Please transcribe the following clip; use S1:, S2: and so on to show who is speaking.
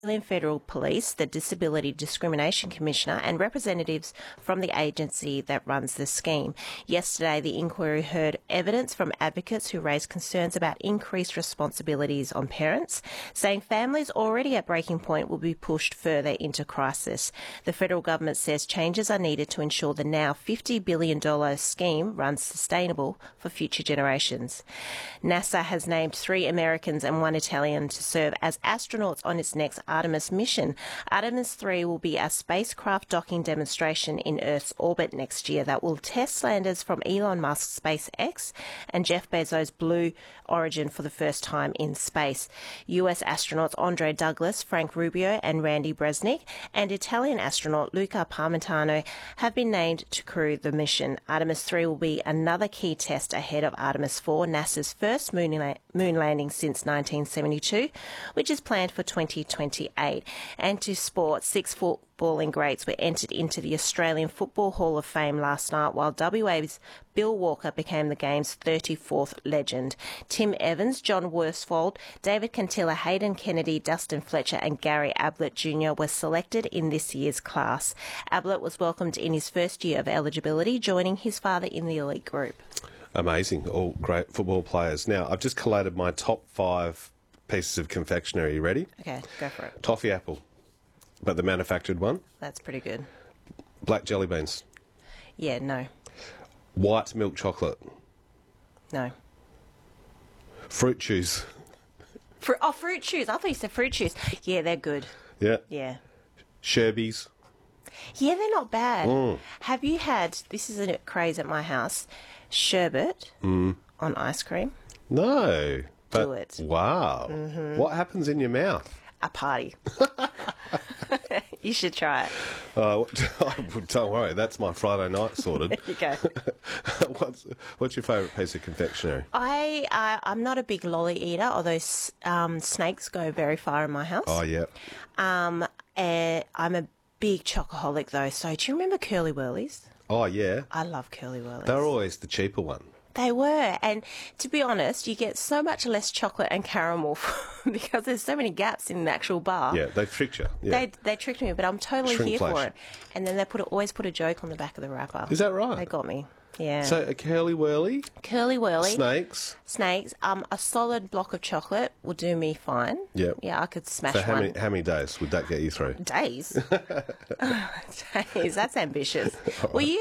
S1: Australian Federal Police, the Disability Discrimination Commissioner, and representatives from the agency that runs the scheme. Yesterday, the inquiry heard evidence from advocates who raised concerns about increased responsibilities on parents, saying families already at breaking point will be pushed further into crisis. The federal government says changes are needed to ensure the now $50 billion scheme runs sustainable for future generations. NASA has named 3 Americans and 1 Italian to serve as astronauts on its next Artemis mission. Artemis 3 will be a spacecraft docking demonstration in Earth's orbit next year that will test landers from Elon Musk's SpaceX and Jeff Bezos' Blue Origin for the first time in space. US astronauts Andre Douglas, Frank Rubio and Randy Bresnik and Italian astronaut Luca Parmitano have been named to crew the mission. Artemis 3 will be another key test ahead of Artemis 4, NASA's first moon landing since 1972, which is planned for 2028. And to sport, 6 footballing greats were entered into the Australian Football Hall of Fame last night, while WA's Bill Walker became the game's 34th legend. Tim Evans, John Worsfold, David Cantilla, Hayden Kennedy, Dustin Fletcher and Gary Ablett Jr. were selected in this year's class. Ablett was welcomed in his first year of eligibility, joining his father in the elite group.
S2: Amazing. All great football players. Now, I've just collated my top 5 pieces of confectionery. You ready?
S1: Okay, go for it.
S2: Toffee apple, but the manufactured one.
S1: That's pretty good.
S2: Black jelly beans.
S1: Yeah, no.
S2: White milk chocolate.
S1: No.
S2: Fruit chews.
S1: Fruit chews. I thought you said fruit chews. Yeah, they're good.
S2: Yeah.
S1: Yeah.
S2: Sherbies.
S1: Yeah, they're not bad. Have you had, this is a craze at my house, sherbet on ice cream?
S2: No. But,
S1: Do it.
S2: Wow. What happens in your mouth?
S1: A party. You should try it.
S2: Don't worry, that's my Friday night sorted.
S1: There you go.
S2: What's your favourite piece of confectionery?
S1: I'm not a big lolly eater, although snakes go very far in my house.
S2: Oh, yeah.
S1: And I'm a big chocoholic, though. So do you remember Curly Whirlies?
S2: Oh, yeah.
S1: I love Curly Whirlies.
S2: They're always the cheaper one.
S1: They were. And to be honest, you get so much less chocolate and caramel because there's so many gaps in the actual bar.
S2: Yeah, they tricked you. Yeah.
S1: They tricked me, but I'm totally here
S2: Shrinkflation.
S1: for it. And then they always put a joke on the back of the wrapper.
S2: Is that right?
S1: They got me. Yeah.
S2: So a curly whirly,
S1: Curly Whirly.
S2: snakes.
S1: A solid block of chocolate will do me fine.
S2: Yep.
S1: Yeah, I could smash
S2: For
S1: one.
S2: how many days would that get you through?
S1: Days? Days, that's ambitious. Well, you